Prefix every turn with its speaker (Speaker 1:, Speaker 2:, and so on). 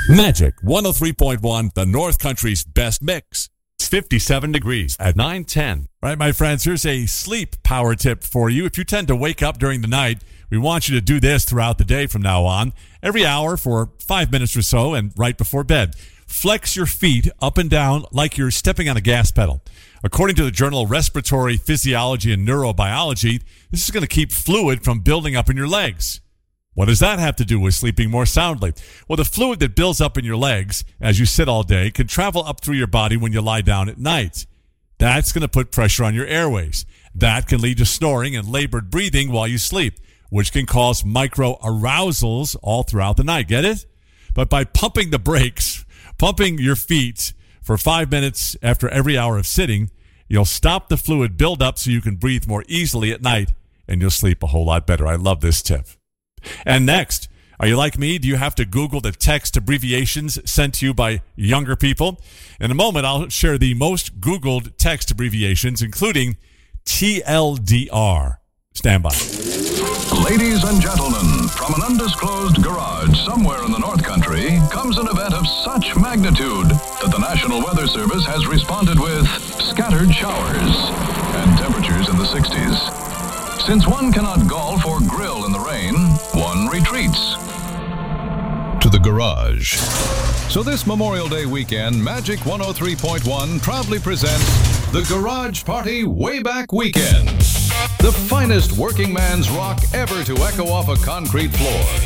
Speaker 1: Magic 103.1, the North Country's best mix. It's 57 degrees at 9:10. Right, my friends, here's a sleep power tip for you. If you tend to wake up during the night, we want you to do this throughout the day from now on, every hour for 5 minutes or so and right before bed. Flex your feet up and down like you're stepping on a gas pedal. According to the journal Respiratory Physiology and Neurobiology, this is going to keep fluid from building up in your legs. What does that have to do with sleeping more soundly? Well, the fluid that builds up in your legs as you sit all day can travel up through your body when you lie down at night. That's going to put pressure on your airways. That can lead to snoring and labored breathing while you sleep, which can cause micro-arousals all throughout the night. Get it? But by pumping the brakes, pumping your feet for 5 minutes after every hour of sitting, you'll stop the fluid buildup so you can breathe more easily at night, and you'll sleep a whole lot better. I love this tip. And next, are you like me? Do you have to Google the text abbreviations sent to you by younger people? In a moment, I'll share the most Googled text abbreviations, including TLDR. Stand by.
Speaker 2: Ladies and gentlemen, from an undisclosed garage somewhere in the North Country comes an event of such magnitude that the National Weather Service has responded with scattered showers and temperatures in the 60s. Since one cannot golf or grill in the rain, one retreats to the garage. So this Memorial Day weekend, Magic 103.1 proudly presents the Garage Party Wayback Weekend. The finest working man's rock ever to echo off a concrete floor.